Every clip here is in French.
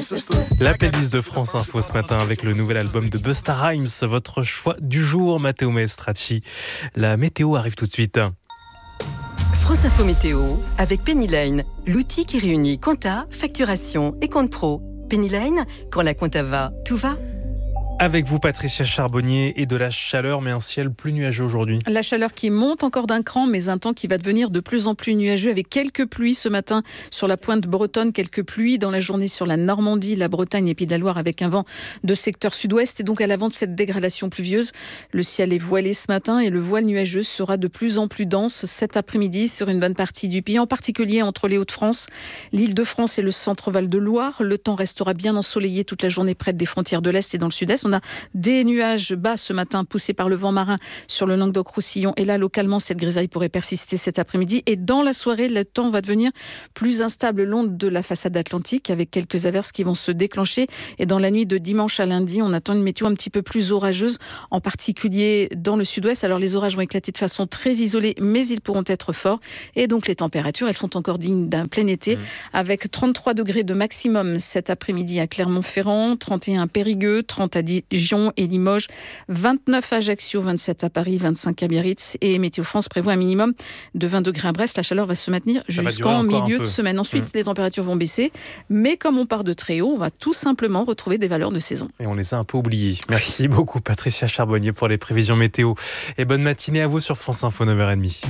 La playlist de France Info ce matin avec le nouvel album de Busta Rhymes, votre choix du jour, Matteo Maestracci. La météo arrive tout de suite. France Info Météo avec Pennyline, l'outil qui réunit compta, facturation et compte pro. Pennyline, quand la compta va, tout va. Avec vous, Patricia Charbonnier, et de la chaleur, mais un ciel plus nuageux aujourd'hui. La chaleur qui monte encore d'un cran, mais un temps qui va devenir de plus en plus nuageux, avec quelques pluies ce matin sur la pointe bretonne, quelques pluies dans la journée sur la Normandie, la Bretagne et Pays de la Loire, avec un vent de secteur sud-ouest. Et donc à l'avant de cette dégradation pluvieuse, le ciel est voilé ce matin et le voile nuageux sera de plus en plus dense cet après-midi sur une bonne partie du pays, en particulier entre les Hauts-de-France, l'Île-de-France et le centre-Val de Loire. Le temps restera bien ensoleillé toute la journée près des frontières de l'Est et dans le Sud-Est. On a des nuages bas ce matin poussés par le vent marin sur le Languedoc-Roussillon. Et là, localement, cette grisaille pourrait persister cet après-midi. Et dans la soirée, le temps va devenir plus instable le long de la façade atlantique avec quelques averses qui vont se déclencher. Et dans la nuit de dimanche à lundi, on attend une météo un petit peu plus orageuse, en particulier dans le sud-ouest. Alors les orages vont éclater de façon très isolée, mais ils pourront être forts. Et donc les températures, elles sont encore dignes d'un plein été, avec 33 degrés de maximum cet après-midi à Clermont-Ferrand, 31 à Périgueux, 30 à Dijon et Limoges, 29 à Ajaccio, 27 à Paris, 25 à Biarritz, et Météo France prévoit un minimum de 20 degrés à Brest. La chaleur va se maintenir jusqu'en milieu de semaine. Ensuite, les températures vont baisser, mais comme on part de très haut, on va tout simplement retrouver des valeurs de saison. Et on les a un peu oubliées. Merci beaucoup Patricia Charbonnier pour les prévisions météo. Et bonne matinée à vous sur France Info 9h30.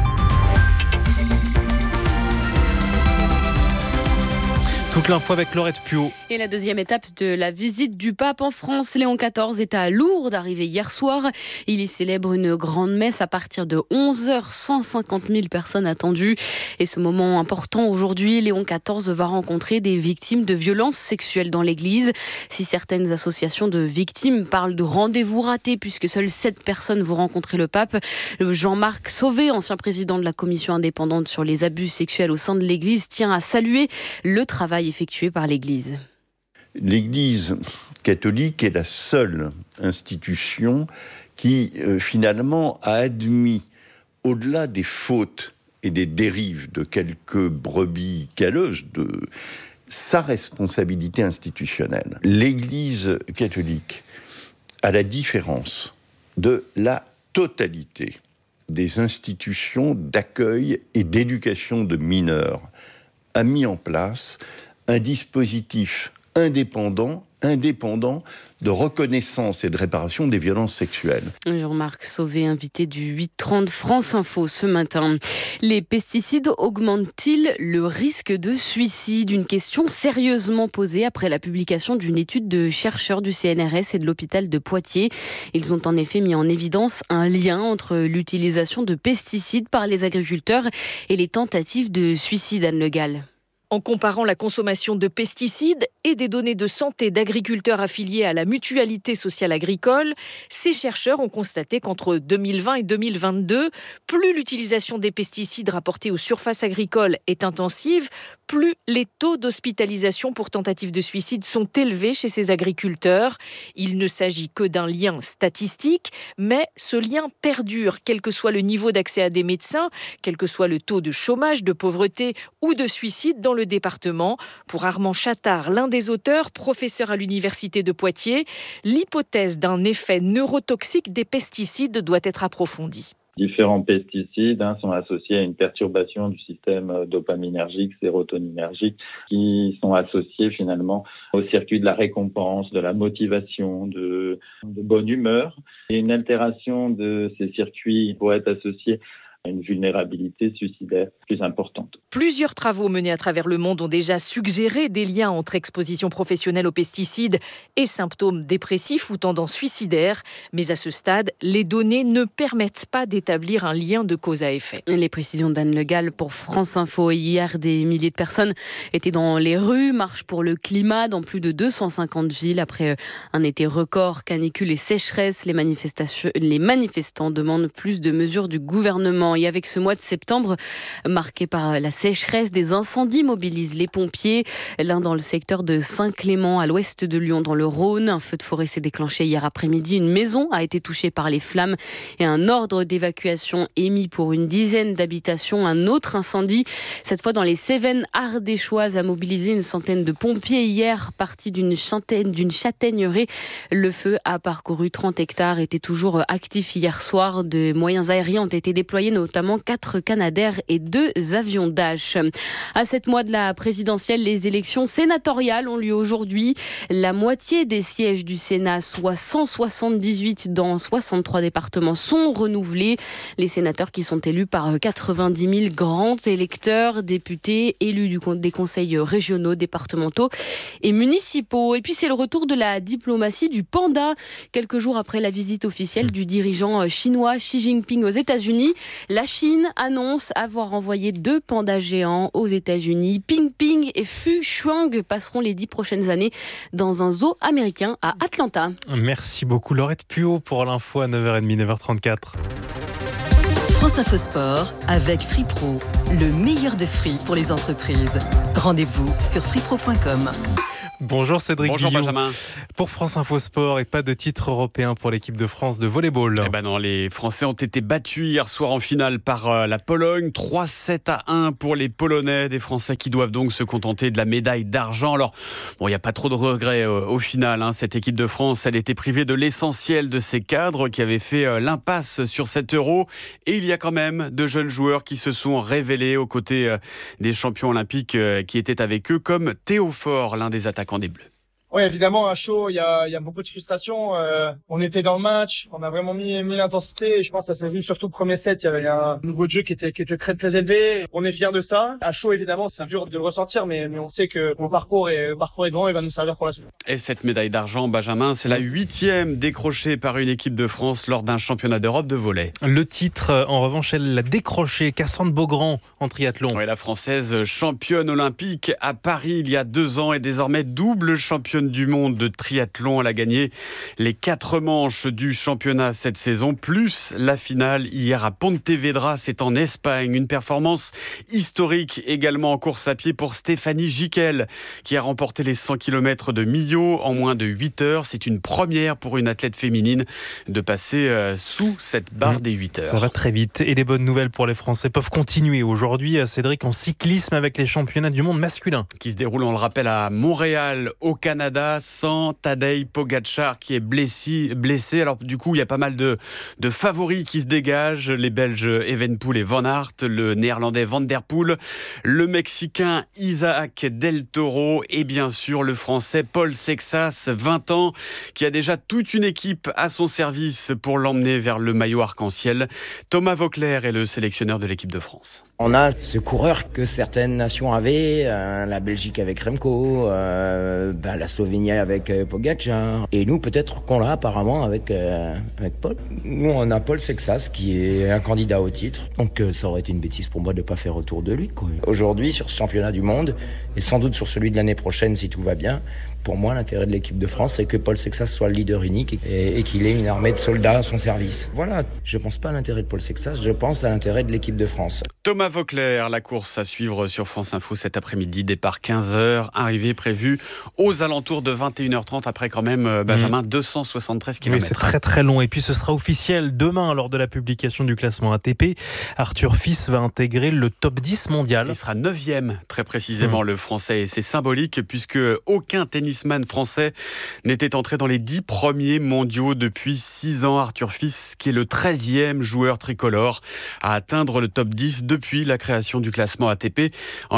Toute l'info avec Laurette Puot. Et la deuxième étape de la visite du pape en France. Léon XIV est à Lourdes, arrivé hier soir. Il y célèbre une grande messe à partir de 11h. 150 000 personnes attendues. Et ce moment important aujourd'hui, Léon XIV va rencontrer des victimes de violences sexuelles dans l'église. Si certaines associations de victimes parlent de rendez-vous raté, puisque seules 7 personnes vont rencontrer le pape, Jean-Marc Sauvé, ancien président de la commission indépendante sur les abus sexuels au sein de l'église, tient à saluer le travail effectué par l'Église. L'Église catholique est la seule institution qui, finalement, a admis, au-delà des fautes et des dérives de quelques brebis galeuses, de sa responsabilité institutionnelle. L'Église catholique, à la différence de la totalité des institutions d'accueil et d'éducation de mineurs, a mis en place un dispositif indépendant de reconnaissance et de réparation des violences sexuelles. Jean-Marc Sauvé, invité du 8h30 France Info ce matin. Les pesticides augmentent-ils le risque de suicide ? Une question sérieusement posée après la publication d'une étude de chercheurs du CNRS et de l'hôpital de Poitiers. Ils ont en effet mis en évidence un lien entre l'utilisation de pesticides par les agriculteurs et les tentatives de suicide. Anne Le Gall. En comparant la consommation de pesticides et des données de santé d'agriculteurs affiliés à la Mutualité sociale agricole, ces chercheurs ont constaté qu'entre 2020 et 2022, plus l'utilisation des pesticides rapportés aux surfaces agricoles est intensive, plus les taux d'hospitalisation pour tentative de suicide sont élevés chez ces agriculteurs. Il ne s'agit que d'un lien statistique, mais ce lien perdure, quel que soit le niveau d'accès à des médecins, quel que soit le taux de chômage, de pauvreté ou de suicide dans le département. Pour Armand Chattard, l'un des auteurs, professeur à l'université de Poitiers, l'hypothèse d'un effet neurotoxique des pesticides doit être approfondie. Différents pesticides sont associés à une perturbation du système dopaminergique, sérotoninergique, qui sont associés finalement au circuit de la récompense, de la motivation, de bonne humeur. Et une altération de ces circuits pourrait être associée à une vulnérabilité suicidaire plus importante. Plusieurs travaux menés à travers le monde ont déjà suggéré des liens entre exposition professionnelle aux pesticides et symptômes dépressifs ou tendances suicidaires. Mais à ce stade, les données ne permettent pas d'établir un lien de cause à effet. Les précisions d'Anne Le Gall pour France Info. Hier, des milliers de personnes étaient dans les rues, marche pour le climat dans plus de 250 villes. Après un été record, canicule et sécheresse, les manifestants demandent plus de mesures du gouvernement. Lyon. Et avec ce mois de septembre marqué par la sécheresse, des incendies mobilisent les pompiers. L'un dans le secteur de Saint-Clément, à l'ouest de Lyon, dans le Rhône. Un feu de forêt s'est déclenché hier après-midi. Une maison a été touchée par les flammes et un ordre d'évacuation émis pour une dizaine d'habitations. Un autre incendie, cette fois dans les Cévennes ardéchoises, a mobilisé une centaine de pompiers hier, partis d'une châtaigneraie. Le feu a parcouru 30 hectares, était toujours actif hier soir. Des moyens aériens ont été déployés, notamment 4 Canadair et 2 avions Dash. À 7 mois de la présidentielle, les élections sénatoriales ont lieu aujourd'hui. La moitié des sièges du Sénat, soit 178 dans 63 départements, sont renouvelés. Les sénateurs qui sont élus par 90 000 grands électeurs, députés, élus des conseils régionaux, départementaux et municipaux. Et puis c'est le retour de la diplomatie du panda. Quelques jours après la visite officielle du dirigeant chinois Xi Jinping aux États-Unis, la Chine annonce avoir envoyé 2 pandas géants aux États-Unis. Ping Ping et Fu Shuang passeront les 10 prochaines années dans un zoo américain à Atlanta. Merci beaucoup Laurette Puot pour l'info à 9h30, 9h34. France Info Sport avec Free Pro, le meilleur de free pour les entreprises. Rendez-vous sur freepro.com. Bonjour Cédric Bonjour Guillon. Benjamin. Pour France Info Sport et pas de titre européen pour l'équipe de France de volleyball. Eh ben non, les Français ont été battus hier soir en finale par la Pologne. 3-7-1 pour les Polonais. Des Français qui doivent donc se contenter de la médaille d'argent. Alors, bon, il n'y a pas trop de regrets au final. Cette équipe de France, elle était privée de l'essentiel de ses cadres qui avaient fait l'impasse sur cet Euro. Et il y a quand même de jeunes joueurs qui se sont révélés aux côtés des champions olympiques qui étaient avec eux, comme Théo Faure, l'un des attaquants des Bleus. Oui, évidemment, à chaud, il y a beaucoup de frustration. On était dans le match, on a vraiment mis l'intensité. Et je pense que ça s'est vu surtout le premier set. Il y avait un niveau de jeu qui était très élevé. On est fiers de ça. À chaud, évidemment, c'est dur de le ressentir, mais on sait que mon parcours est grand et va nous servir pour la suite. Et cette médaille d'argent, Benjamin, c'est la 8e décrochée par une équipe de France lors d'un championnat d'Europe de volley. Le titre, en revanche, elle l'a décroché. Cassandre Beaugrand en triathlon. Oui, la Française championne olympique à Paris il y a 2 ans et désormais double championne du monde de triathlon. Elle a gagné les 4 manches du championnat cette saison, plus la finale hier à Pontevedra, c'est en Espagne. Une performance historique également en course à pied pour Stéphanie Giquel, qui a remporté les 100 km de Millau en moins de 8 heures. C'est une première pour une athlète féminine de passer sous cette barre des 8 heures. Ça va très vite. Et les bonnes nouvelles pour les Français peuvent continuer aujourd'hui, Cédric, en cyclisme avec les championnats du monde masculin. Qui se déroulent, on le rappelle, à Montréal, au Canada, sans Tadej Pogačar qui est blessé. Alors du coup, il y a pas mal de favoris qui se dégagent. Les Belges Evenepoel et Van Aert, le Néerlandais Van der Poel, le Mexicain Isaac Del Toro et bien sûr le Français Paul Sexas, 20 ans, qui a déjà toute une équipe à son service pour l'emmener vers le maillot arc-en-ciel. Thomas Voeckler est le sélectionneur de l'équipe de France. On a ce coureur que certaines nations avaient, la Belgique avec Remco, la Slovénie avec Pogačar, et nous peut-être qu'on l'a apparemment avec Paul. Nous on a Paul Sexas qui est un candidat au titre, donc ça aurait été une bêtise pour moi de ne pas faire autour de lui, quoi. Aujourd'hui sur ce championnat du monde, et sans doute sur celui de l'année prochaine si tout va bien, pour moi l'intérêt de l'équipe de France c'est que Paul Sexas soit le leader unique et qu'il ait une armée de soldats à son service. Voilà, je pense pas à l'intérêt de Paul Sexas, je pense à l'intérêt de l'équipe de France. Thomas Voeckler, la course à suivre sur France Info cet après-midi, départ 15h, arrivée prévue aux alentours de 21h30 après quand même, Benjamin, 273 km. Oui, c'est très très long. Et puis ce sera officiel demain lors de la publication du classement ATP. Arthur Fils va intégrer le top 10 mondial. Il sera 9e, très précisément, le Français. Et c'est symbolique puisque aucun tennisman français n'était entré dans les 10 premiers mondiaux depuis 6 ans. Arthur Fils, qui est le 13e joueur tricolore à atteindre le top 10 depuis la création du classement ATP en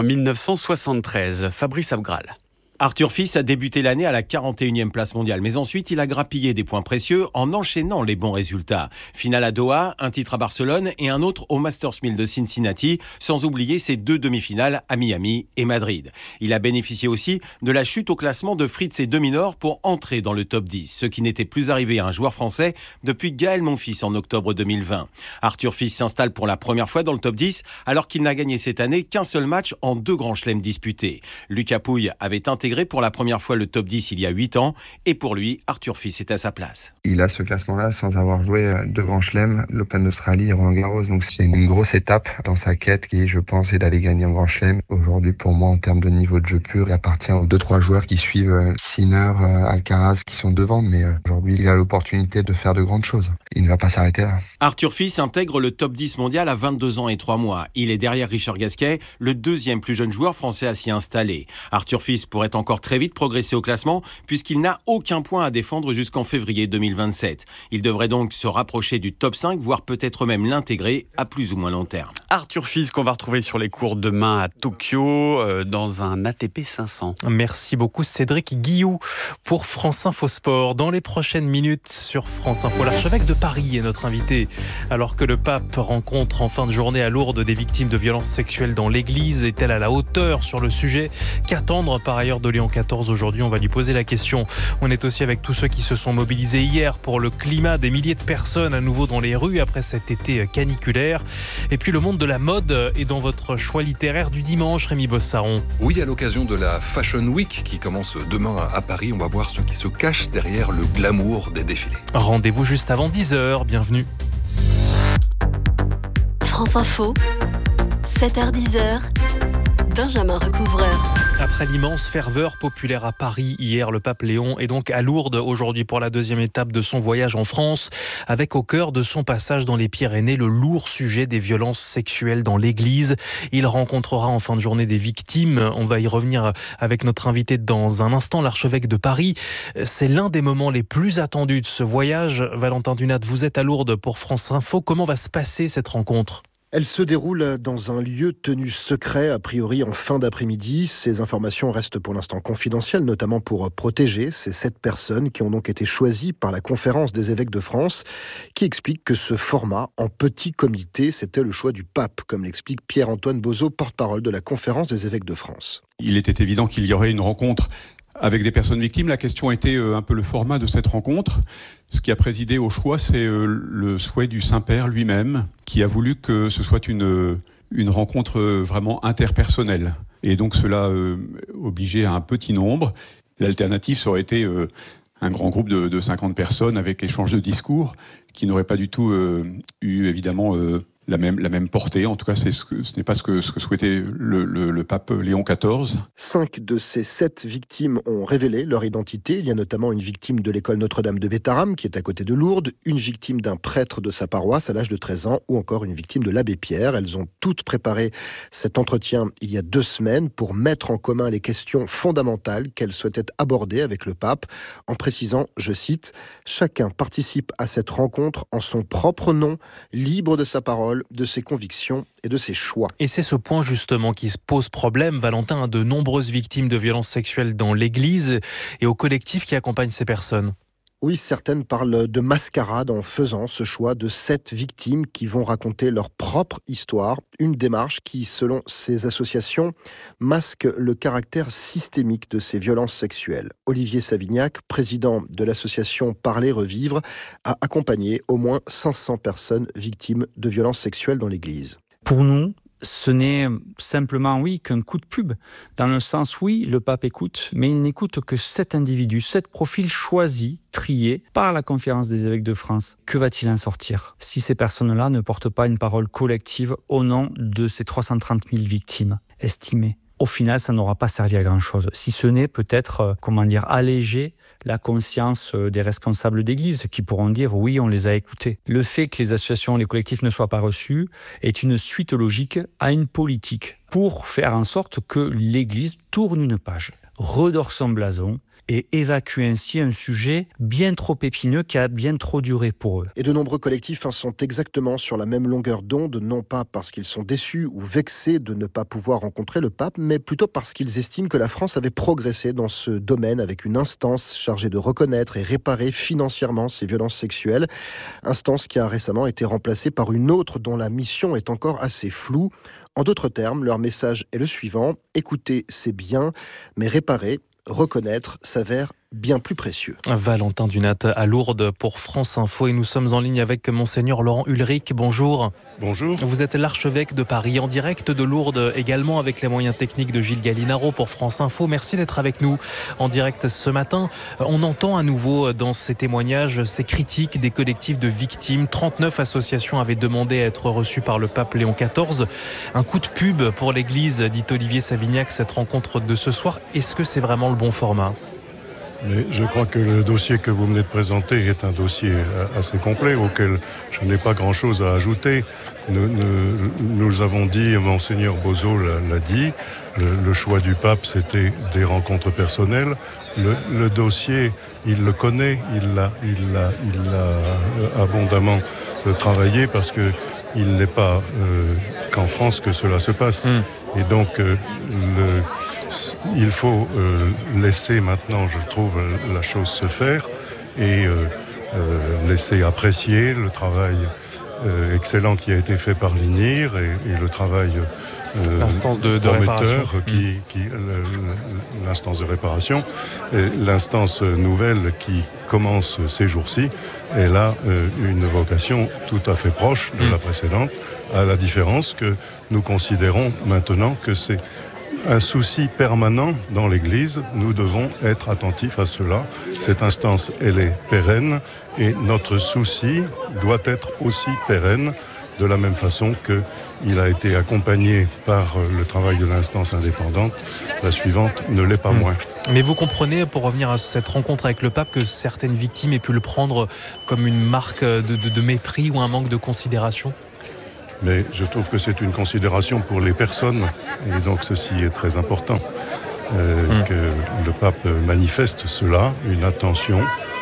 1973. Fabrice Abgral. Arthur Fils a débuté l'année à la 41e place mondiale, mais ensuite il a grappillé des points précieux en enchaînant les bons résultats. Finale à Doha, un titre à Barcelone et un autre au Masters 1000 de Cincinnati, sans oublier ses 2 demi-finales à Miami et Madrid. Il a bénéficié aussi de la chute au classement de Fritz et de Minaur pour entrer dans le top 10, ce qui n'était plus arrivé à un joueur français depuis Gaël Monfils en octobre 2020. Arthur Fils s'installe pour la première fois dans le top 10 alors qu'il n'a gagné cette année qu'un seul match en 2 grands chelems disputés. Lucas Pouille avait intégré intégré pour la première fois le top 10 il y a 8 ans. Et pour lui, Arthur Fils est à sa place. Il a ce classement-là sans avoir joué de Grand Chelem, l'Open d'Australie et Roland-Garros. Donc c'est une grosse étape dans sa quête qui, je pense, est d'aller gagner en Grand Chelem. Aujourd'hui, pour moi, en termes de niveau de jeu pur, il appartient aux 2-3 joueurs qui suivent Sinner, Alcaraz, qui sont devant. Mais aujourd'hui, il a l'opportunité de faire de grandes choses. Il ne va pas s'arrêter là. Arthur Fils intègre le top 10 mondial à 22 ans et 3 mois. Il est derrière Richard Gasquet, le deuxième plus jeune joueur français à s'y installer. Arthur Fils pourrait encore très vite progresser au classement puisqu'il n'a aucun point à défendre jusqu'en février 2027. Il devrait donc se rapprocher du top 5, voire peut-être même l'intégrer à plus ou moins long terme. Arthur Fils qu'on va retrouver sur les cours demain à Tokyo dans un ATP 500. Merci beaucoup Cédric Guillou pour France Info Sport. Dans les prochaines minutes sur France Info, l'archevêque de Paris est notre invité. Alors que le pape rencontre en fin de journée à Lourdes des victimes de violences sexuelles dans l'église, est-elle à la hauteur sur le sujet? Qu'attendre par ailleurs de Léon XIV aujourd'hui? On va lui poser la question. On est aussi avec tous ceux qui se sont mobilisés hier pour le climat, des milliers de personnes à nouveau dans les rues après cet été caniculaire. Et puis le monde de la mode est dans votre choix littéraire du dimanche, Rémi Bossaron. Oui, à l'occasion de la Fashion Week qui commence demain à Paris, on va voir ce qui se cache derrière le glamour des défilés. Rendez-vous juste avant 10h, bienvenue. France Info, 7h-10h, Benjamin Recouvreur. Après l'immense ferveur populaire à Paris hier, le pape Léon est donc à Lourdes aujourd'hui pour la deuxième étape de son voyage en France, avec au cœur de son passage dans les Pyrénées le lourd sujet des violences sexuelles dans l'église. Il rencontrera en fin de journée des victimes. On va y revenir avec notre invité dans un instant, l'archevêque de Paris. C'est l'un des moments les plus attendus de ce voyage. Valentin Dunat, vous êtes à Lourdes pour France Info. Comment va se passer cette rencontre ? Elle se déroule dans un lieu tenu secret, a priori en fin d'après-midi. Ces informations restent pour l'instant confidentielles, notamment pour protéger ces 7 personnes qui ont donc été choisies par la conférence des évêques de France, qui explique que ce format en petit comité, c'était le choix du pape, comme l'explique Pierre-Antoine Bozo, porte-parole de la conférence des évêques de France. Il était évident qu'il y aurait une rencontre avec des personnes victimes. La question était un peu le format de cette rencontre. Ce qui a présidé au choix, c'est le souhait du Saint-Père lui-même, qui a voulu que ce soit une rencontre vraiment interpersonnelle. Et donc cela obligeait à un petit nombre. L'alternative, ça aurait été un grand groupe de 50 personnes avec échange de discours, qui n'aurait pas du tout eu évidemment la même portée. En tout cas, ce n'est pas ce que souhaitait le pape Léon XIV. 5 de ces 7 victimes ont révélé leur identité. Il y a notamment une victime de l'école Notre-Dame de Bétharram, qui est à côté de Lourdes, une victime d'un prêtre de sa paroisse à l'âge de 13 ans, ou encore une victime de l'abbé Pierre. Elles ont toutes préparé cet entretien il y a 2 semaines pour mettre en commun les questions fondamentales qu'elles souhaitaient aborder avec le pape, en précisant, je cite, « Chacun participe à cette rencontre en son propre nom, libre de sa parole, de ses convictions et de ses choix. » Et c'est ce point justement qui se pose problème, Valentin, à de nombreuses victimes de violences sexuelles dans l'Église et au collectif qui accompagne ces personnes. Oui, certaines parlent de mascarade en faisant ce choix de 7 victimes qui vont raconter leur propre histoire. Une démarche qui, selon ces associations, masque le caractère systémique de ces violences sexuelles. Olivier Savignac, président de l'association Parler Revivre, a accompagné au moins 500 personnes victimes de violences sexuelles dans l'Église. Pour nous, ce n'est simplement, qu'un coup de pub. Dans le sens, le pape écoute, mais il n'écoute que 7 individus, 7 profils choisis, triés par la conférence des évêques de France. Que va-t-il en sortir si ces personnes-là ne portent pas une parole collective au nom de ces 330 000 victimes estimées? Au final, ça n'aura pas servi à grand-chose. Si ce n'est peut-être, alléger la conscience des responsables d'église qui pourront dire « oui, on les a écoutés ». Le fait que les associations, les collectifs ne soient pas reçus est une suite logique à une politique pour faire en sorte que l'église tourne une page, redore son blason et évacue ainsi un sujet bien trop épineux qui a bien trop duré pour eux. Et de nombreux collectifs sont exactement sur la même longueur d'onde, non pas parce qu'ils sont déçus ou vexés de ne pas pouvoir rencontrer le pape, mais plutôt parce qu'ils estiment que la France avait progressé dans ce domaine avec une instance chargée de reconnaître et réparer financièrement ces violences sexuelles. Instance qui a récemment été remplacée par une autre dont la mission est encore assez floue. En d'autres termes, leur message est le suivant: écouter, c'est bien, mais réparer, reconnaître s'avère bien plus précieux. Valentin Dunat à Lourdes pour France Info et nous sommes en ligne avec Monseigneur Laurent Ulrich. Bonjour. Bonjour. Vous êtes l'archevêque de Paris, en direct de Lourdes, également avec les moyens techniques de Gilles Gallinaro pour France Info. Merci d'être avec nous en direct ce matin. On entend à nouveau dans ces témoignages ces critiques des collectifs de victimes. 39 associations avaient demandé à être reçues par le pape Léon XIV. Un coup de pub pour l'Église, dit Olivier Savignac, cette rencontre de ce soir. Est-ce que c'est vraiment le bon format ? Mais je crois que le dossier que vous venez de présenter est un dossier assez complet auquel je n'ai pas grand-chose à ajouter. Nous avons dit, Monseigneur Bozo l'a dit, le choix du pape c'était des rencontres personnelles. Le dossier, il le connaît, il l'a abondamment travaillé parce que il n'est pas qu'en France que cela se passe. Et donc il faut laisser maintenant, je trouve, la chose se faire et laisser apprécier le travail excellent qui a été fait par l'INIR et le travail l'instance de réparation. L'instance de réparation, et l'instance nouvelle qui commence ces jours-ci, elle a une vocation tout à fait proche de la précédente, à la différence que nous considérons maintenant que c'est un souci permanent dans l'Église. Nous devons être attentifs à cela. Cette instance, elle est pérenne et notre souci doit être aussi pérenne de la même façon qu'il a été accompagné par le travail de l'instance indépendante. La suivante ne l'est pas moins. Mais vous comprenez, pour revenir à cette rencontre avec le pape, que certaines victimes aient pu le prendre comme une marque de mépris ou un manque de considération ? Mais je trouve que c'est une considération pour les personnes, et donc ceci est très important, que le pape manifeste cela, une attention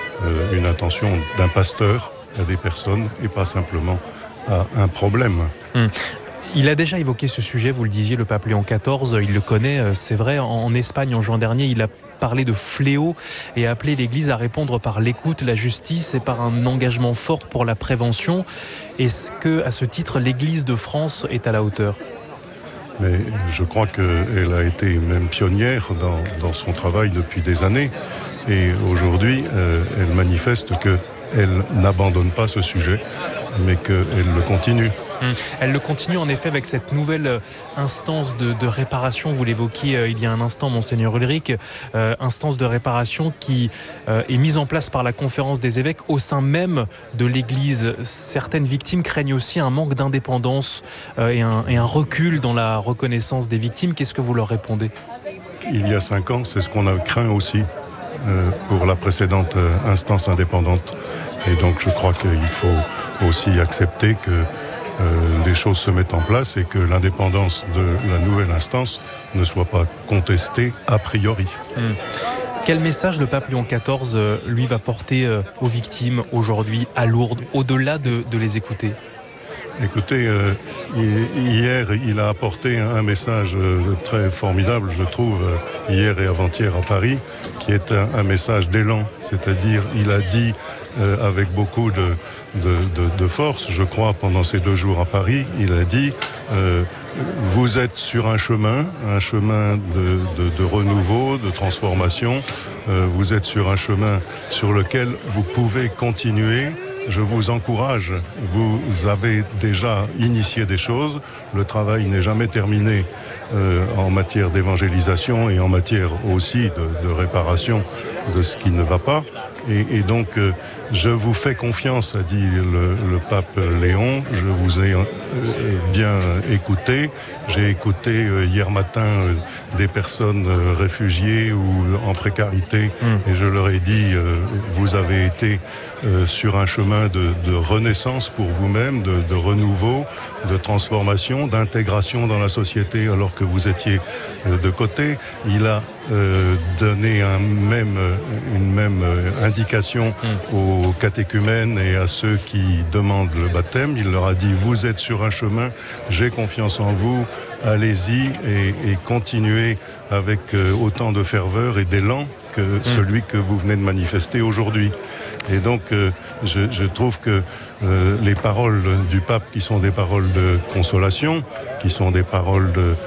d'un pasteur à des personnes et pas simplement à un problème. Il a déjà évoqué ce sujet, vous le disiez, le pape Léon XIV, il le connaît, c'est vrai, en Espagne en juin dernier, il a parlé de fléau et a appelé l'Église à répondre par l'écoute, la justice et par un engagement fort pour la prévention. Est-ce que, à ce titre, l'Église de France est à la hauteur ? Mais je crois qu'elle a été même pionnière dans son travail depuis des années. Et aujourd'hui, elle manifeste qu'elle n'abandonne pas ce sujet, mais qu'elle le continue. Elle le continue en effet avec cette nouvelle instance de réparation, vous l'évoquiez il y a un instant, Monseigneur Ulrich, instance de réparation qui est mise en place par la conférence des évêques au sein même de l'Église. Certaines victimes craignent aussi un manque d'indépendance et un recul dans la reconnaissance des victimes. Qu'est-ce que vous leur répondez ? Il y a 5 ans, c'est ce qu'on a craint aussi pour la précédente instance indépendante. Et donc je crois qu'il faut aussi accepter que les choses se mettent en place et que l'indépendance de la nouvelle instance ne soit pas contestée a priori. Quel message le pape Léon XIV, lui, va porter aux victimes aujourd'hui à Lourdes, au-delà de les écouter ? Écoutez, hier, il a apporté un message très formidable, je trouve, hier et avant-hier à Paris, qui est un message d'élan. C'est-à-dire, il a dit avec beaucoup de force, je crois, pendant ces 2 jours à Paris, il a dit vous êtes sur un chemin de renouveau, de transformation. Vous êtes sur un chemin sur lequel vous pouvez continuer. Je vous encourage, vous avez déjà initié des choses, le travail n'est jamais terminé en matière d'évangélisation et en matière aussi de réparation de ce qui ne va pas. Et donc, je vous fais confiance, a dit le pape Léon. Je vous ai bien écouté. J'ai écouté hier matin des personnes réfugiées ou en précarité. Et je leur ai dit, vous avez été sur un chemin de renaissance pour vous-même, de renouveau, de transformation, d'intégration dans la société alors que vous étiez de côté. Il a donné une même indication aux catéchumènes et à ceux qui demandent le baptême. Il leur a dit, vous êtes sur un chemin, j'ai confiance en vous, allez-y et continuez avec autant de ferveur et d'élan que celui que vous venez de manifester aujourd'hui. Et donc, je trouve que les paroles du pape, qui sont des paroles de consolation, qui sont des paroles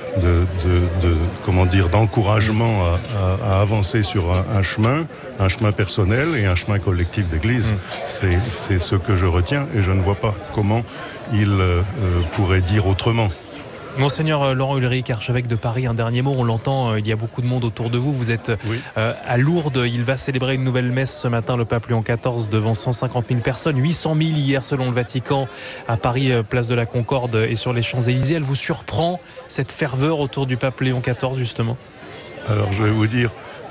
d'encouragement à avancer sur un chemin personnel et un chemin collectif d'Église, c'est ce que je retiens, et je ne vois pas comment il pourrait dire autrement. Monseigneur Laurent Ulrich, archevêque de Paris, un dernier mot, on l'entend, il y a beaucoup de monde autour de vous, vous êtes à Lourdes, il va célébrer une nouvelle messe ce matin, le pape Léon XIV, devant 150 000 personnes, 800 000 hier selon le Vatican, à Paris, place de la Concorde et sur les Champs-Élysées. Elle vous surprend, cette ferveur autour du pape Léon XIV justement ? Alors je vais vous dire,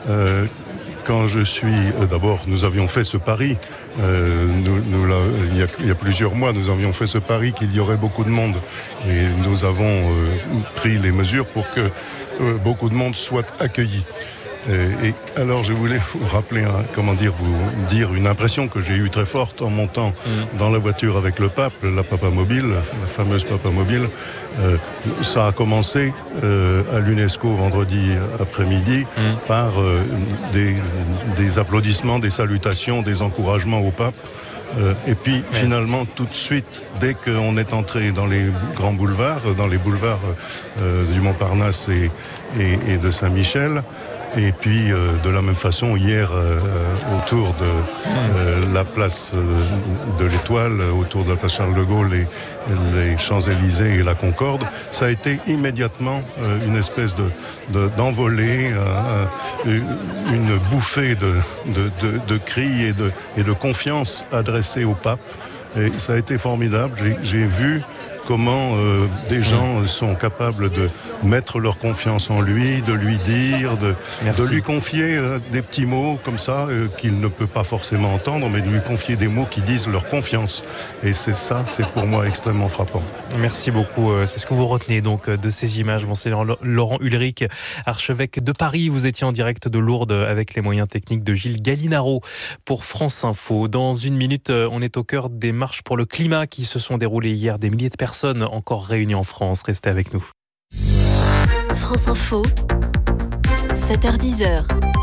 quand je suis... D'abord, nous avions fait ce pari, il y a plusieurs mois, nous avions fait ce pari qu'il y aurait beaucoup de monde. Et nous avons pris les mesures pour que beaucoup de monde soit accueilli. Et alors je voulais vous rappeler, vous dire une impression que j'ai eue très forte en montant dans la voiture avec le pape, la Papa Mobile, la fameuse Papa Mobile. Ça a commencé à l'UNESCO vendredi après-midi par des applaudissements, des salutations, des encouragements au pape. Et puis finalement, tout de suite, dès qu'on est entré dans les grands boulevards, dans les boulevards du Montparnasse et de Saint-Michel, et puis de la même façon hier autour de la place de l'Étoile, autour de la place Charles de Gaulle et les Champs-Élysées et la Concorde, ça a été immédiatement une espèce d'envolée, une bouffée de cris et de confiance adressée au pape. Et ça a été formidable. J'ai vu comment des gens sont capables de mettre leur confiance en lui, de lui dire, de lui confier des petits mots comme ça qu'il ne peut pas forcément entendre, mais de lui confier des mots qui disent leur confiance. Et c'est pour moi extrêmement frappant. Merci beaucoup. C'est ce que vous retenez donc de ces images, Monseigneur Laurent Ulrich, archevêque de Paris. Vous étiez en direct de Lourdes avec les moyens techniques de Gilles Gallinaro pour France Info. Dans une minute, on est au cœur des marches pour le climat qui se sont déroulées hier. Des milliers de personnes encore réunies en France. Restez avec nous. France Info, 7h-10h.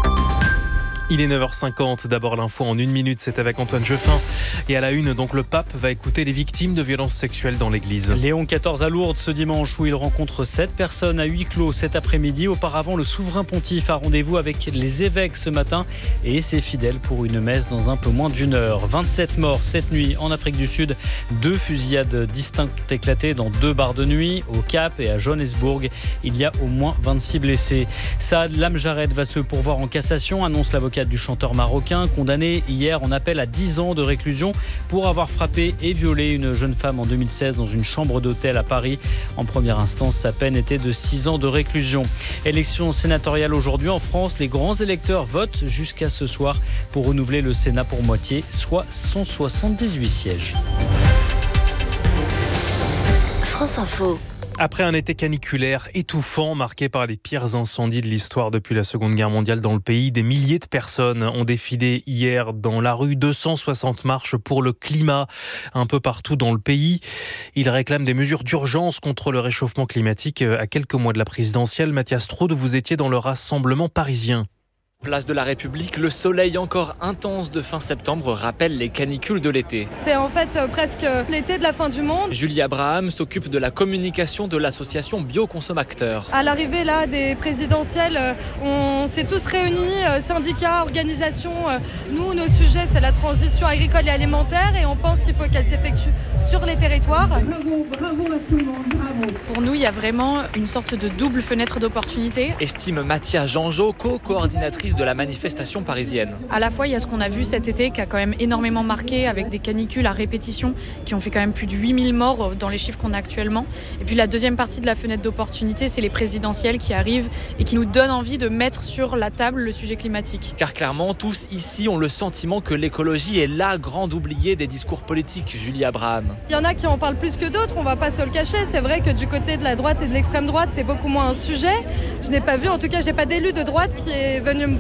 Il est 9h50, d'abord l'info en une minute, c'est avec Antoine Jeffin. Et à la une, donc le pape va écouter les victimes de violences sexuelles dans l'église. Léon XIV à Lourdes ce dimanche où il rencontre 7 personnes à huis clos cet après-midi. Auparavant, le souverain pontife a rendez-vous avec les évêques ce matin et ses fidèles pour une messe dans un peu moins d'une heure. 27 morts cette nuit en Afrique du Sud. 2 fusillades distinctes ont éclaté dans 2 bars de nuit, au Cap et à Johannesburg. Il y a au moins 26 blessés. Saad Lamjared va se pourvoir en cassation, annonce l'avocat du chanteur marocain, condamné hier en appel à 10 ans de réclusion pour avoir frappé et violé une jeune femme en 2016 dans une chambre d'hôtel à Paris. En première instance, sa peine était de 6 ans de réclusion. Élection sénatoriale aujourd'hui en France. Les grands électeurs votent jusqu'à ce soir pour renouveler le Sénat pour moitié, soit 178 sièges. France Info. Après un été caniculaire étouffant marqué par les pires incendies de l'histoire depuis la Seconde Guerre mondiale dans le pays, des milliers de personnes ont défilé hier dans la rue. 260 marches pour le climat un peu partout dans le pays. Ils réclament des mesures d'urgence contre le réchauffement climatique. À quelques mois de la présidentielle, Mathias Straude, vous étiez dans le rassemblement parisien. Place de la République, le soleil encore intense de fin septembre rappelle les canicules de l'été. C'est en fait presque l'été de la fin du monde. Julie Abraham s'occupe de la communication de l'association Bioconsommateurs. À l'arrivée là des présidentielles, on s'est tous réunis, syndicats, organisations. Nous, nos sujets, c'est la transition agricole et alimentaire et on pense qu'il faut qu'elle s'effectue sur les territoires. Bravo à tout le monde, bravo. Pour nous, il y a vraiment une sorte de double fenêtre d'opportunité. Estime Mathia Janjot, co-coordinatrice de la manifestation parisienne. À la fois, il y a ce qu'on a vu cet été qui a quand même énormément marqué avec des canicules à répétition qui ont fait quand même plus de 8000 morts dans les chiffres qu'on a actuellement. Et puis la deuxième partie de la fenêtre d'opportunité, c'est les présidentielles qui arrivent et qui nous donnent envie de mettre sur la table le sujet climatique. Car clairement, tous ici ont le sentiment que l'écologie est la grande oubliée des discours politiques, Julie Abraham. Il y en a qui en parlent plus que d'autres, on va pas se le cacher. C'est vrai que du côté de la droite et de l'extrême droite, c'est beaucoup moins un sujet. Je n'ai pas vu, en tout cas, j'ai pas d'élu de droite qui est venu me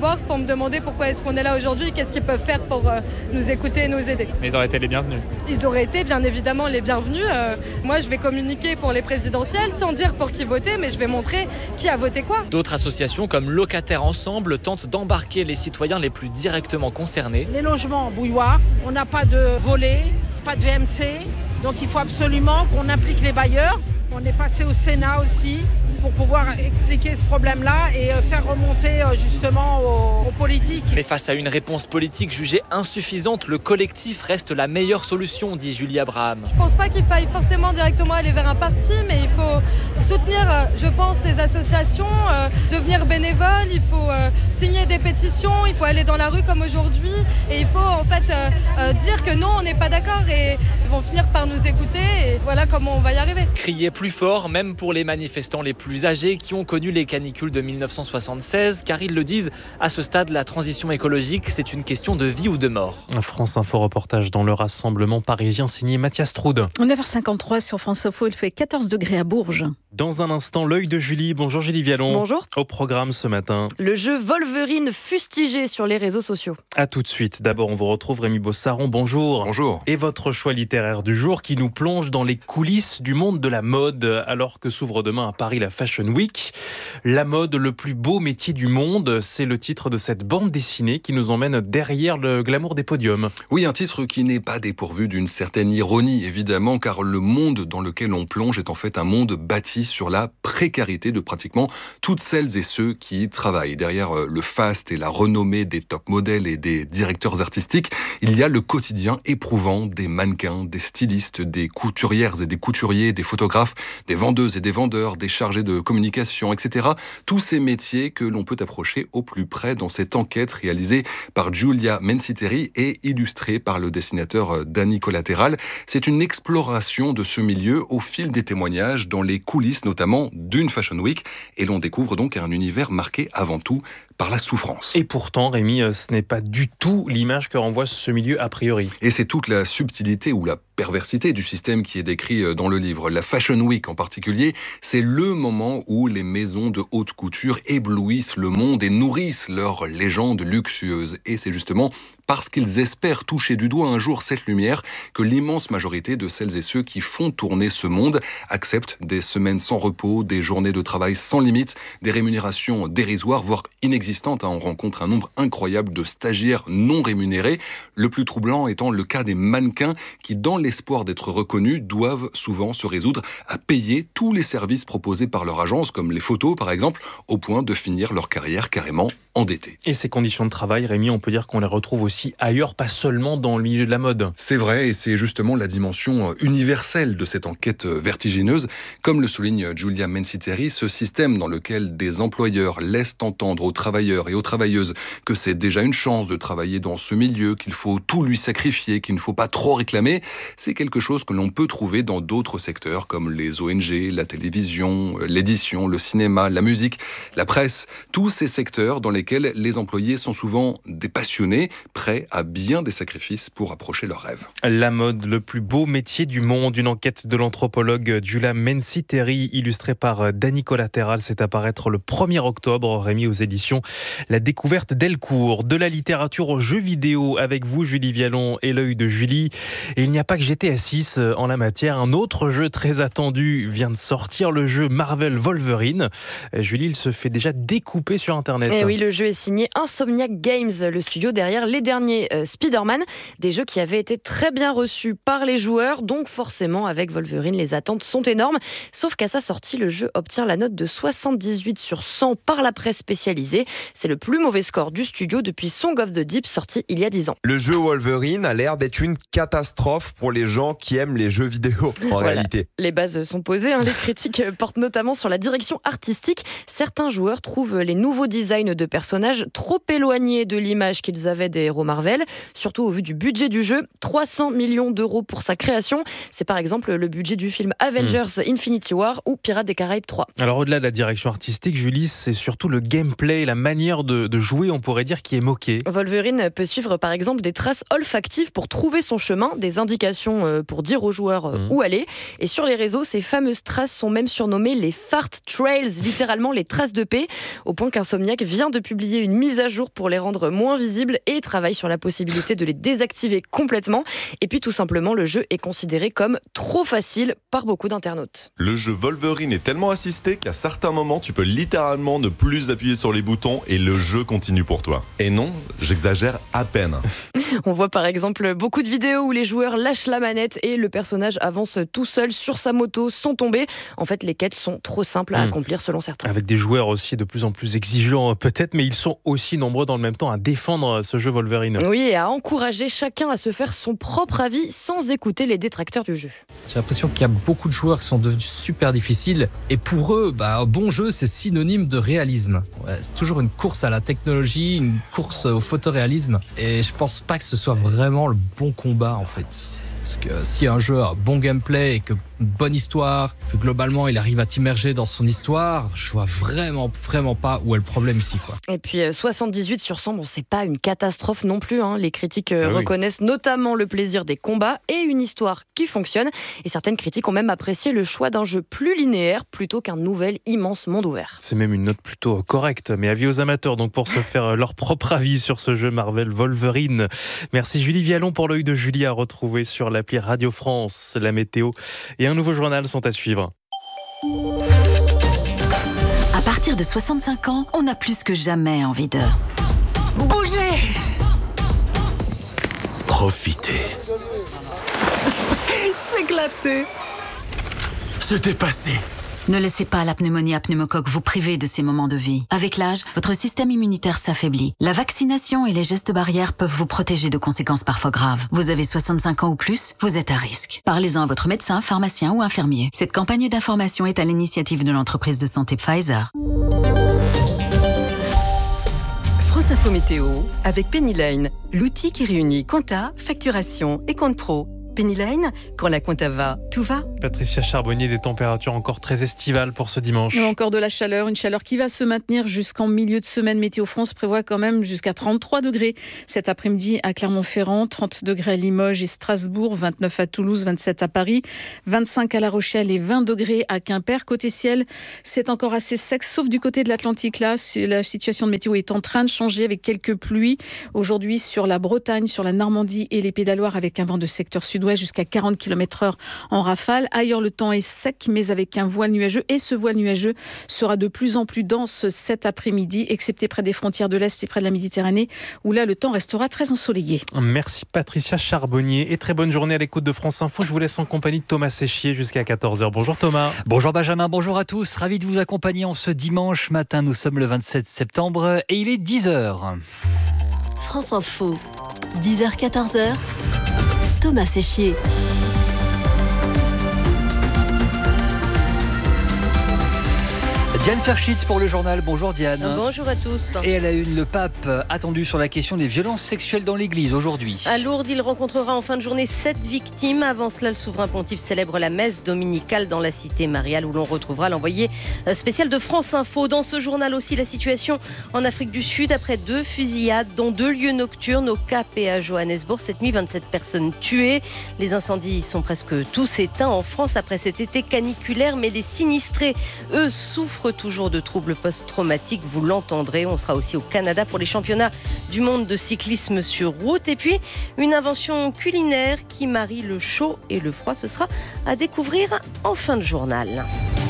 voir pour me demander pourquoi est-ce qu'on est là aujourd'hui, qu'est-ce qu'ils peuvent faire pour nous écouter et nous aider. Mais ils auraient été les bienvenus. Ils auraient été bien évidemment les bienvenus. Moi, je vais communiquer pour les présidentielles sans dire pour qui voter, mais je vais montrer qui a voté quoi. D'autres associations comme Locataires Ensemble tentent d'embarquer les citoyens les plus directement concernés. Les logements en bouilloire, on n'a pas de volet, pas de VMC, donc il faut absolument qu'on implique les bailleurs. On est passé au Sénat aussi pour pouvoir expliquer ce problème-là et faire remonter justement aux politiques. Mais face à une réponse politique jugée insuffisante, le collectif reste la meilleure solution, dit Julie Abraham. Je pense pas qu'il faille forcément directement aller vers un parti, mais il faut soutenir, je pense, les associations, devenir bénévole, il faut signer des pétitions, il faut aller dans la rue comme aujourd'hui et il faut en fait dire que non, on n'est pas d'accord et ils vont finir par nous écouter et voilà comment on va y arriver. Crier plus fort, même pour les manifestants les plus âgés qui ont connu les canicules de 1976, car ils le disent, à ce stade, la transition écologique, c'est une question de vie ou de mort. France Info reportage dans le rassemblement parisien signé Mathias Troude. 9h53 sur France Info, il fait 14 degrés à Bourges. Dans un instant, l'œil de Julie. Bonjour Julie Vialon. Bonjour. Au programme ce matin. Le jeu Wolverine fustigé sur les réseaux sociaux. A tout de suite. D'abord, on vous retrouve Rémi Bossaron. Bonjour. Bonjour. Et votre choix littéraire du jour qui nous plonge dans les coulisses du monde de la mode alors que s'ouvre demain à Paris la Fashion Week. La mode, le plus beau métier du monde, c'est le titre de cette bande dessinée qui nous emmène derrière le glamour des podiums. Oui, un titre qui n'est pas dépourvu d'une certaine ironie, évidemment, car le monde dans lequel on plonge est en fait un monde bâti sur la précarité de pratiquement toutes celles et ceux qui y travaillent. Derrière le faste et la renommée des top modèles et des directeurs artistiques, il y a le quotidien éprouvant des mannequins, des stylistes, des couturières et des couturiers, des photographes, des vendeuses et des vendeurs, des chargés de communication, etc. Tous ces métiers que l'on peut approcher au plus près dans cette enquête réalisée par Giulia Menciteri et illustrée par le dessinateur Danny Collateral. C'est une exploration de ce milieu au fil des témoignages dans les coulisses notamment d'une Fashion Week, et l'on découvre donc un univers marqué avant tout par la souffrance. Et pourtant, Rémi, ce n'est pas du tout l'image que renvoie ce milieu a priori. Et c'est toute la subtilité ou la perversité du système qui est décrit dans le livre. La Fashion Week en particulier, c'est le moment où les maisons de haute couture éblouissent le monde et nourrissent leur légende luxueuse. Et c'est justement parce qu'ils espèrent toucher du doigt un jour cette lumière que l'immense majorité de celles et ceux qui font tourner ce monde acceptent des semaines sans repos, des journées de travail sans limite, des rémunérations dérisoires, voire inexistantes. On rencontre un nombre incroyable de stagiaires non rémunérés. Le plus troublant étant le cas des mannequins qui, dans l'espoir d'être reconnus, doivent souvent se résoudre à payer tous les services proposés par leur agence, comme les photos par exemple, au point de finir leur carrière carrément endettée. Et ces conditions de travail, Rémi, on peut dire qu'on les retrouve aussi ailleurs, pas seulement dans le milieu de la mode. C'est vrai, et c'est justement la dimension universelle de cette enquête vertigineuse. Comme le souligne Giulia Menciteri, ce système dans lequel des employeurs laissent entendre aux travailleurs et aux travailleuses que c'est déjà une chance de travailler dans ce milieu, qu'il faut tout lui sacrifier, qu'il ne faut pas trop réclamer, c'est quelque chose que l'on peut trouver dans d'autres secteurs comme les ONG, la télévision, l'édition, le cinéma, la musique, la presse, tous ces secteurs dans lesquels les employés sont souvent des passionnés, prêts à bien des sacrifices pour approcher leurs rêves. La mode, le plus beau métier du monde, une enquête de l'anthropologue Giulia Menciteri, illustrée par Danny Collateral, c'est à paraître le 1er octobre, Rémi aux éditions La Découverte Delcourt. De la littérature aux jeux vidéo, avec vous Julie Vialon et l'œil de Julie. Et il n'y a pas que GTA 6 en la matière, un autre jeu très attendu vient de sortir, le jeu Marvel Wolverine. Julie, il se fait déjà découper sur Internet. Et oui, le jeu est signé Insomniac Games, le studio derrière les derniers Spider-Man, des jeux qui avaient été très bien reçus par les joueurs, donc forcément avec Wolverine les attentes sont énormes, sauf qu'à sa sortie le jeu obtient la note de 78 sur 100 par la presse spécialisée. C'est le plus mauvais score du studio depuis Song of the Deep sorti il y a 10 ans. Le jeu Wolverine a l'air d'être une catastrophe pour les gens qui aiment les jeux vidéo en réalité. Les bases sont posées, les critiques portent notamment sur la direction artistique. Certains joueurs trouvent les nouveaux designs de personnages trop éloignés de l'image qu'ils avaient des héros Marvel, surtout au vu du budget du jeu, 300 millions d'euros pour sa création. C'est par exemple le budget du film Avengers Infinity War ou Pirates des Caraïbes 3. Alors au-delà de la direction artistique, Julie, c'est surtout le gameplay, la manière de jouer, on pourrait dire, qui est moquée. Wolverine peut suivre par exemple des traces olfactives pour trouver son chemin, des indications pour dire aux joueurs où aller. Et sur les réseaux, ces fameuses traces sont même surnommées les fart trails, littéralement les traces de paix, au point qu'Insomniac vient de publier publié une mise à jour pour les rendre moins visibles et travaille sur la possibilité de les désactiver complètement. Et puis tout simplement, le jeu est considéré comme trop facile par beaucoup d'internautes. Le jeu Wolverine est tellement assisté qu'à certains moments, tu peux littéralement ne plus appuyer sur les boutons et le jeu continue pour toi. Et non, j'exagère à peine. On voit par exemple beaucoup de vidéos où les joueurs lâchent la manette et le personnage avance tout seul sur sa moto sans tomber. En fait, les quêtes sont trop simples à accomplir selon certains. Avec des joueurs aussi de plus en plus exigeants peut-être, mais ils sont aussi nombreux dans le même temps à défendre ce jeu Wolverine. Oui, et à encourager chacun à se faire son propre avis sans écouter les détracteurs du jeu. J'ai l'impression qu'il y a beaucoup de joueurs qui sont devenus super difficiles et pour eux, un bon jeu c'est synonyme de réalisme. Ouais, c'est toujours une course à la technologie, une course au photoréalisme et je pense pas que ce soit vraiment le bon combat en fait. Parce que si un jeu a un bon gameplay et que une bonne histoire, que globalement il arrive à t'immerger dans son histoire, je vois vraiment pas où est le problème ici, quoi. Et puis 78 sur 100, bon, c'est pas une catastrophe non plus. Les critiques reconnaissent notamment le plaisir des combats et une histoire qui fonctionne. Et certaines critiques ont même apprécié le choix d'un jeu plus linéaire plutôt qu'un nouvel immense monde ouvert. C'est même une note plutôt correcte, mais avis aux amateurs donc pour se faire leur propre avis sur ce jeu Marvel Wolverine. Merci Julie Vialon pour l'œil de Julie à retrouver sur l'appli Radio France. La météo et un nouveau journal sont à suivre. À partir de 65 ans, on a plus que jamais envie de bouger. Profiter. S'éclater. Se dépasser. Ne laissez pas la pneumonie à pneumocoque vous priver de ces moments de vie. Avec l'âge, votre système immunitaire s'affaiblit. La vaccination et les gestes barrières peuvent vous protéger de conséquences parfois graves. Vous avez 65 ans ou plus, vous êtes à risque. Parlez-en à votre médecin, pharmacien ou infirmier. Cette campagne d'information est à l'initiative de l'entreprise de santé Pfizer. France Info Météo avec Penny Lane, l'outil qui réunit compta, facturation et compte pro. Penny Lane, quand la compta va, tout va. Patricia Charbonnier, des températures encore très estivales pour ce dimanche. Encore de la chaleur, une chaleur qui va se maintenir jusqu'en milieu de semaine. Météo France prévoit quand même jusqu'à 33 degrés cet après-midi à Clermont-Ferrand, 30 degrés à Limoges et Strasbourg, 29 à Toulouse, 27 à Paris, 25 à La Rochelle et 20 degrés à Quimper. Côté ciel, c'est encore assez sec, sauf du côté de l'Atlantique. Là, la situation de météo est en train de changer avec quelques pluies. Aujourd'hui, sur la Bretagne, sur la Normandie et les Pays de la Loire, avec un vent de secteur sud-ouest jusqu'à 40 km/h en rafale. Ailleurs, le temps est sec, mais avec un voile nuageux. Et ce voile nuageux sera de plus en plus dense cet après-midi, excepté près des frontières de l'Est et près de la Méditerranée, où là, le temps restera très ensoleillé. Merci Patricia Charbonnier et très bonne journée à l'écoute de France Info. Je vous laisse en compagnie de Thomas Séchier jusqu'à 14h. Bonjour Thomas. Bonjour Benjamin, bonjour à tous. Ravi de vous accompagner en ce dimanche matin. Nous sommes le 27 septembre et il est 10h. France Info, 10h-14h. Thomas Séchier. Diane Ferschitz pour le journal. Bonjour Diane. Bonjour à tous. Et à la une, le pape attendu sur la question des violences sexuelles dans l'église aujourd'hui. À Lourdes, il rencontrera en fin de journée 7 victimes. Avant cela, le souverain pontife célèbre la messe dominicale dans la cité mariale où l'on retrouvera l'envoyé spécial de France Info. Dans ce journal aussi, la situation en Afrique du Sud après 2 fusillades dont 2 lieux nocturnes au Cap et à Johannesburg. Cette nuit, 27 personnes tuées. Les incendies sont presque tous éteints en France après cet été caniculaire, mais les sinistrés, eux, souffrent toujours de troubles post-traumatiques, vous l'entendrez. On sera aussi au Canada pour les championnats du monde de cyclisme sur route. Et puis, une invention culinaire qui marie le chaud et le froid. Ce sera à découvrir en fin de journal.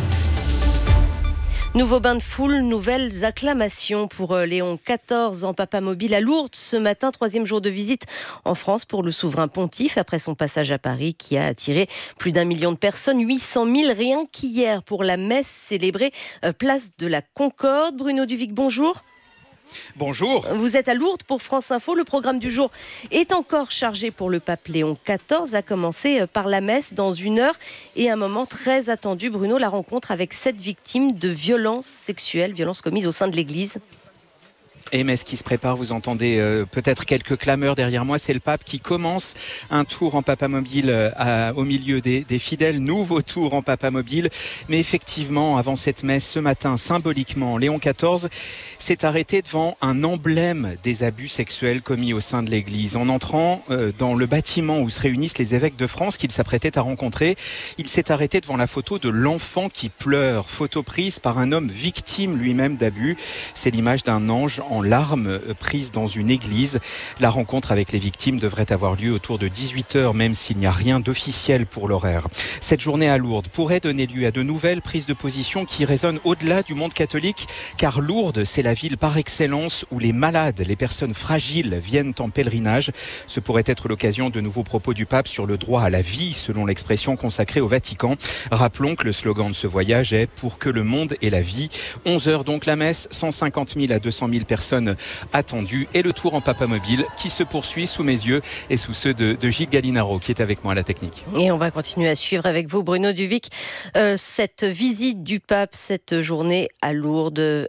Nouveau bain de foule, nouvelles acclamations pour Léon XIV en Papamobile à Lourdes. Ce matin, 3e jour de visite en France pour le souverain pontife après son passage à Paris qui a attiré plus d'1 million de personnes, 800 000 rien qu'hier pour la messe célébrée place de la Concorde. Bruno Duvic, bonjour. Bonjour. Vous êtes à Lourdes pour France Info. Le programme du jour est encore chargé pour le pape Léon XIV, à commencer par la messe dans 1 heure et un moment très attendu, Bruno, la rencontre avec 7 victimes de violences sexuelles, violences commises au sein de l'Église. Et messe qui se prépare, vous entendez peut-être quelques clameurs derrière moi. C'est le pape qui commence un tour en papamobile au milieu des fidèles. Nouveau tour en papamobile. Mais effectivement, avant cette messe, ce matin, symboliquement, Léon XIV s'est arrêté devant un emblème des abus sexuels commis au sein de l'Église. En entrant dans le bâtiment où se réunissent les évêques de France qu'il s'apprêtait à rencontrer, il s'est arrêté devant la photo de l'enfant qui pleure. Photo prise par un homme victime lui-même d'abus. C'est l'image d'un ange en larmes prise dans une église. La rencontre avec les victimes devrait avoir lieu autour de 18h, même s'il n'y a rien d'officiel pour l'horaire. Cette journée à Lourdes pourrait donner lieu à de nouvelles prises de position qui résonnent au-delà du monde catholique, car Lourdes, c'est la ville par excellence où les malades, les personnes fragiles viennent en pèlerinage. Ce pourrait être l'occasion de nouveaux propos du pape sur le droit à la vie, selon l'expression consacrée au Vatican. Rappelons que le slogan de ce voyage est « Pour que le monde ait la vie ». 11h donc la messe, 150 000 à 200 000 personnes attendues et le tour en papamobile qui se poursuit sous mes yeux et sous ceux de Gilles Gallinaro qui est avec moi à la technique. Et on va continuer à suivre avec vous, Bruno Duvic, cette visite du pape, cette journée à Lourdes.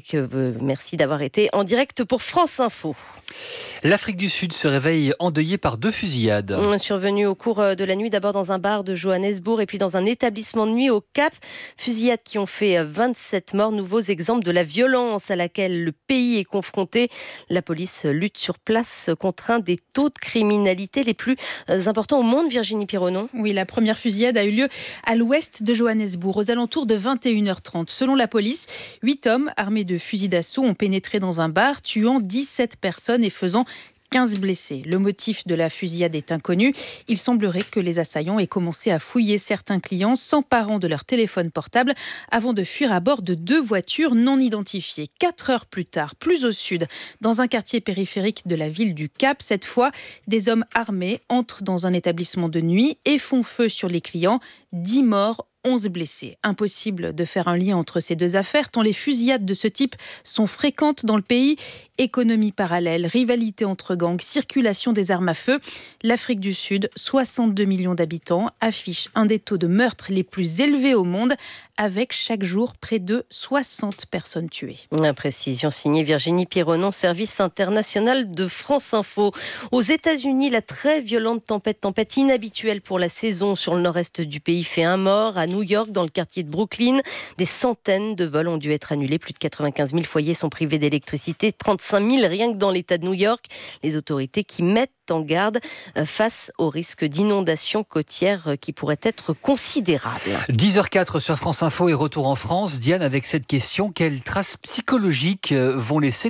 Merci d'avoir été en direct pour France Info. L'Afrique du Sud se réveille endeuillée par 2 fusillades. Survenues au cours de la nuit, d'abord dans un bar de Johannesburg et puis dans un établissement de nuit au Cap. Fusillades qui ont fait 27 morts. Nouveaux exemples de la violence à laquelle le pays est confronté. La police lutte sur place contre un des taux de criminalité les plus importants au monde, Virginie Pironon. Oui, la première fusillade a eu lieu à l'ouest de Johannesburg, aux alentours de 21h30. Selon la police, 8 hommes armés de fusils d'assaut ont pénétré dans un bar, tuant 17 personnes et faisant 15 blessés. Le motif de la fusillade est inconnu. Il semblerait que les assaillants aient commencé à fouiller certains clients, s'emparant de leur téléphone portable avant de fuir à bord de 2 voitures non identifiées. 4 heures plus tard, plus au sud, dans un quartier périphérique de la ville du Cap, cette fois, des hommes armés entrent dans un établissement de nuit et font feu sur les clients. 10 morts, 11 blessés. Impossible de faire un lien entre ces 2 affaires, tant les fusillades de ce type sont fréquentes dans le pays. Économie parallèle, rivalité entre gangs, circulation des armes à feu. L'Afrique du Sud, 62 millions d'habitants, affiche un des taux de meurtre les plus élevés au monde, avec chaque jour près de 60 personnes tuées. La précision signée Virginie Pironon, service international de France Info. Aux États-Unis, la très violente tempête inhabituelle pour la saison sur le nord-est du pays fait 1 mort. À New York, dans le quartier de Brooklyn, des centaines de vols ont dû être annulés. Plus de 95 000 foyers sont privés d'électricité, 35 000 rien que dans l'État de New York. Les autorités qui mettent en garde face au risque d'inondation côtière qui pourrait être considérable. 10h04 sur France Info et retour en France. Diane, avec cette question, quelles traces psychologiques vont laisser